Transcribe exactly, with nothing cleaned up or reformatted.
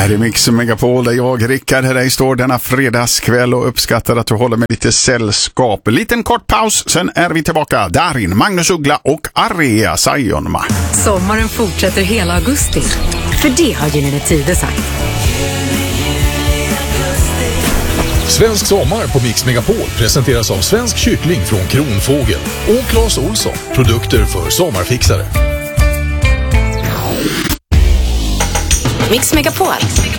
här är Mix Megapol där jag, Rickard, här dig står denna fredagskväll och uppskattar att du håller med lite sällskap. Liten kort paus, sen är vi tillbaka. Darin, Magnus Uggla och Area Sayonma. Sommaren fortsätter hela augusti. För det har Gyllene Tider sagt. Svensk sommar på Mix Megapol presenteras av Svensk kyckling från Kronfågel och Claes Olsson, produkter för sommarfixare. Mix Megapol.